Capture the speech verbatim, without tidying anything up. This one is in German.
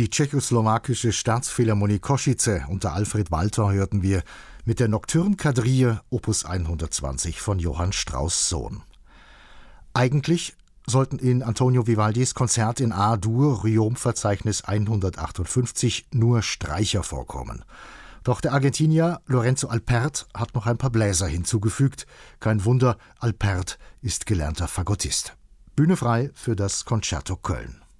Die tschechoslowakische Staatsphilharmonie Košice unter Alfred Walter hörten wir mit der Nocturne Quadrille Opus hundertzwanzig von Johann Strauss Sohn. Eigentlich sollten in Antonio Vivaldis Konzert in A-Dur Ryom-Verzeichnis hundertachtundfünfzig nur Streicher vorkommen. Doch der Argentinier Lorenzo Alpert hat noch ein paar Bläser hinzugefügt. Kein Wunder, Alpert ist gelernter Fagottist. Bühne frei für das Concerto Köln.